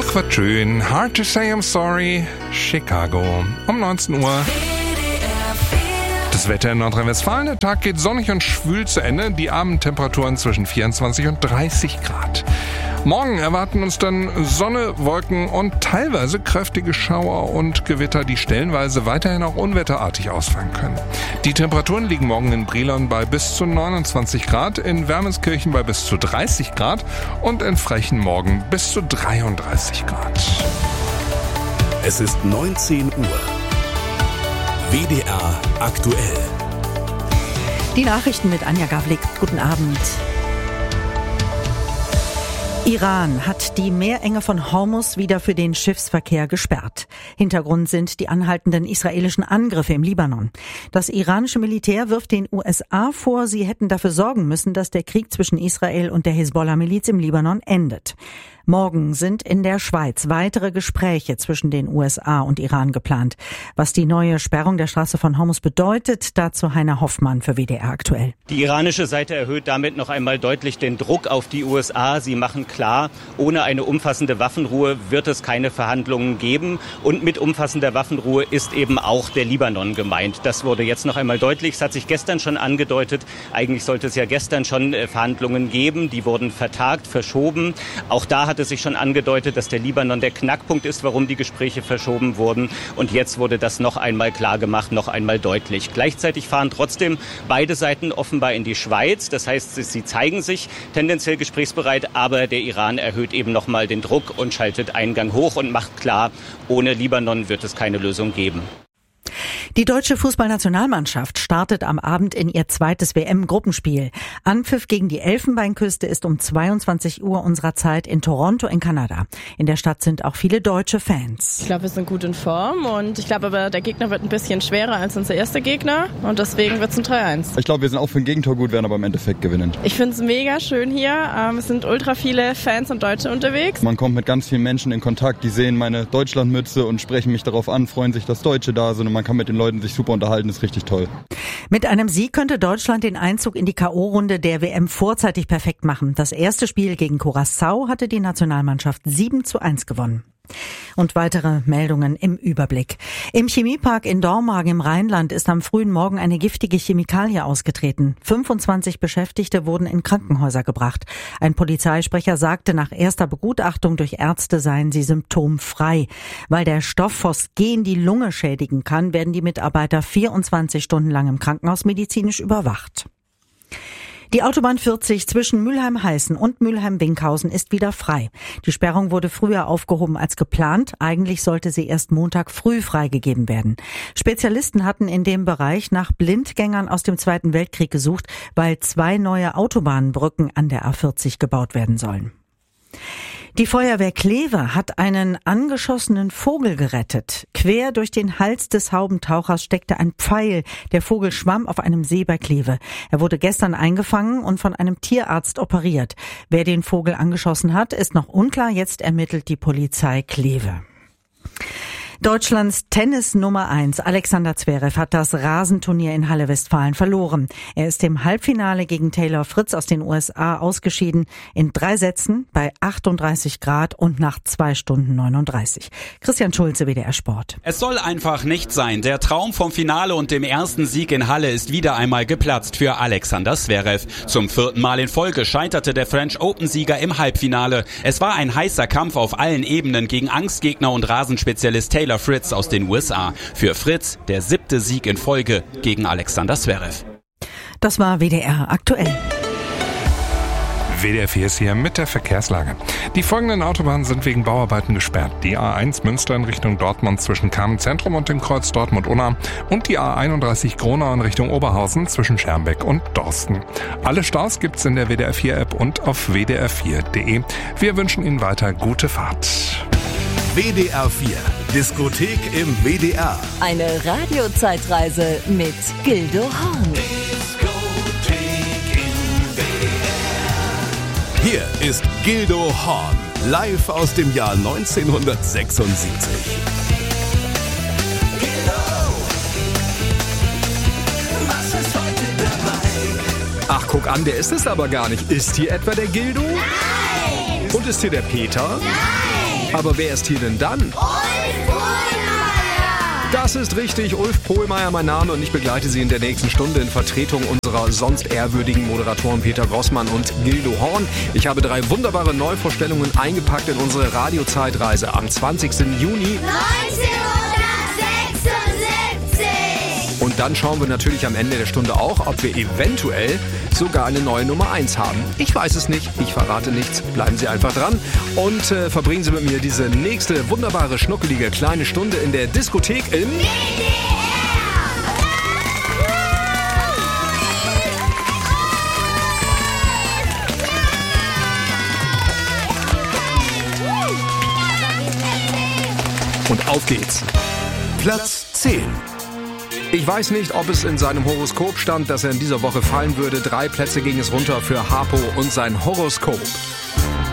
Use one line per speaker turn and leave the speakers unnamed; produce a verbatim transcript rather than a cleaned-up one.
Ach, was schön. Hard to say I'm sorry. Chicago. Um neunzehn Uhr. Das Wetter in Nordrhein-Westfalen. Der Tag geht sonnig und schwül zu Ende. Die Abendtemperaturen zwischen vierundzwanzig und dreißig Grad. Morgen erwarten uns dann Sonne, Wolken und teilweise kräftige Schauer und Gewitter, die stellenweise weiterhin auch unwetterartig ausfallen können. Die Temperaturen liegen morgen in Brilon bei bis zu neunundzwanzig Grad, in Wermelskirchen bei bis zu dreißig Grad und in Frechen morgen bis zu dreiunddreißig Grad.
Es ist neunzehn Uhr. W D R aktuell.
Die Nachrichten mit Anja Gavlik. Guten Abend. Iran hat die Meerenge von Hormuz wieder für den Schiffsverkehr gesperrt. Hintergrund sind die anhaltenden israelischen Angriffe im Libanon. Das iranische Militär wirft den U S A vor, sie hätten dafür sorgen müssen, dass der Krieg zwischen Israel und der Hisbollah-Miliz im Libanon endet. Morgen sind in der Schweiz weitere Gespräche zwischen den U S A und Iran geplant. Was die neue Sperrung der Straße von Hormuz bedeutet, dazu Heiner Hoffmann für W D R aktuell.
Die iranische Seite erhöht damit noch einmal deutlich den Druck auf die U S A. Sie machen klar, ohne eine umfassende Waffenruhe wird es keine Verhandlungen geben. Und mit umfassender Waffenruhe ist eben auch der Libanon gemeint. Das wurde jetzt noch einmal deutlich. Es hat sich gestern schon angedeutet. Eigentlich sollte es ja gestern schon Verhandlungen geben. Die wurden vertagt, verschoben. Auch da hat es sich schon angedeutet, dass der Libanon der Knackpunkt ist, warum die Gespräche verschoben wurden. Und jetzt wurde das noch einmal klar gemacht, noch einmal deutlich. Gleichzeitig fahren trotzdem beide Seiten offenbar in die Schweiz. Das heißt, sie zeigen sich tendenziell gesprächsbereit, aber der Iran erhöht eben noch mal den Druck und schaltet einen Gang hoch und macht klar, ohne Libanon wird es keine Lösung geben.
Die deutsche Fußballnationalmannschaft startet am Abend in ihr zweites W M-Gruppenspiel. Anpfiff gegen die Elfenbeinküste ist um zweiundzwanzig Uhr unserer Zeit in Toronto in Kanada. In der Stadt sind auch viele deutsche Fans.
Ich glaube, wir sind gut in Form und ich glaube aber, der Gegner wird ein bisschen schwerer als unser erster Gegner und deswegen wird es ein drei eins.
Ich glaube, wir sind auch für ein Gegentor gut, werden aber im Endeffekt gewinnen.
Ich finde es mega schön hier. Es sind ultra viele Fans und Deutsche unterwegs.
Man kommt mit ganz vielen Menschen in Kontakt, die sehen meine Deutschlandmütze und sprechen mich darauf an, freuen sich, dass Deutsche da sind und man kann mit den Leuten sich super unterhalten, ist richtig toll.
Mit einem Sieg könnte Deutschland den Einzug in die K O-Runde der W M vorzeitig perfekt machen. Das erste Spiel gegen Curaçao hatte die Nationalmannschaft sieben zu eins gewonnen. Und weitere Meldungen im Überblick. Im Chemiepark in Dormagen im Rheinland ist am frühen Morgen eine giftige Chemikalie ausgetreten. fünfundzwanzig Beschäftigte wurden in Krankenhäuser gebracht. Ein Polizeisprecher sagte, nach erster Begutachtung durch Ärzte seien sie symptomfrei. Weil der Stoff Phosgen die Lunge schädigen kann, werden die Mitarbeiter vierundzwanzig Stunden lang im Krankenhaus medizinisch überwacht. Die Autobahn vierzig zwischen Mülheim-Heißen und Mülheim-Winkhausen ist wieder frei. Die Sperrung wurde früher aufgehoben als geplant. Eigentlich sollte sie erst Montag früh freigegeben werden. Spezialisten hatten in dem Bereich nach Blindgängern aus dem Zweiten Weltkrieg gesucht, weil zwei neue Autobahnbrücken an der A vierzig gebaut werden sollen. Die Feuerwehr Kleve hat einen angeschossenen Vogel gerettet. Quer durch den Hals des Haubentauchers steckte ein Pfeil. Der Vogel schwamm auf einem See bei Kleve. Er wurde gestern eingefangen und von einem Tierarzt operiert. Wer den Vogel angeschossen hat, ist noch unklar. Jetzt ermittelt die Polizei Kleve. Deutschlands Tennis Nummer eins, Alexander Zverev, hat das Rasenturnier in Halle Westfalen verloren. Er ist im Halbfinale gegen Taylor Fritz aus den U S A ausgeschieden. In drei Sätzen bei achtunddreißig Grad und nach zwei Stunden neununddreißig. Christian Schulze, W D R Sport.
Es soll einfach nicht sein. Der Traum vom Finale und dem ersten Sieg in Halle ist wieder einmal geplatzt für Alexander Zverev. Zum vierten Mal in Folge scheiterte der French Open-Sieger im Halbfinale. Es war ein heißer Kampf auf allen Ebenen gegen Angstgegner und Rasenspezialist Taylor Fritz aus den U S A. Für Fritz der siebte Sieg in Folge gegen Alexander Zverev.
Das war W D R aktuell.
W D R vier ist hier mit der Verkehrslage. Die folgenden Autobahnen sind wegen Bauarbeiten gesperrt. Die A eins Münster in Richtung Dortmund zwischen Kamen-Zentrum und dem Kreuz Dortmund-Unna und die A einunddreißig Gronau in Richtung Oberhausen zwischen Schermbeck und Dorsten. Alle Staus gibt's in der W D R vier App und auf w d r vier punkt d e. Wir wünschen Ihnen weiter gute Fahrt.
W D R vier, Diskothek im W D R.
Eine Radiozeitreise mit Gildo Horn.
Hier ist Gildo Horn, live aus dem Jahr neunzehnhundertsechsundsiebzig.
Gildo, was ist heute dabei?
Ach, guck an, der ist es aber gar nicht. Ist hier etwa der Gildo?
Nein!
Und ist hier der Peter?
Nein!
Aber wer ist hier denn dann? Das ist richtig, Ulf Pohlmeier mein Name und ich begleite Sie in der nächsten Stunde in Vertretung unserer sonst ehrwürdigen Moderatoren Peter Grossmann und Gildo Horn. Ich habe drei wunderbare Neuvorstellungen eingepackt in unsere Radiozeitreise am zwanzigsten Juni neunzehnhundertsechsundsiebzig. Und dann schauen wir natürlich am Ende der Stunde auch, ob wir eventuell sogar eine neue Nummer eins haben. Ich weiß es nicht, ich verrate nichts. Bleiben Sie einfach dran und äh, verbringen Sie mit mir diese nächste wunderbare, schnuckelige kleine Stunde in der Diskothek im D D R. Und auf geht's.
Platz zehn.
Ich weiß nicht, ob es in seinem Horoskop stand, dass er in dieser Woche fallen würde. Drei Plätze ging es runter für Harpo und sein Horoskop.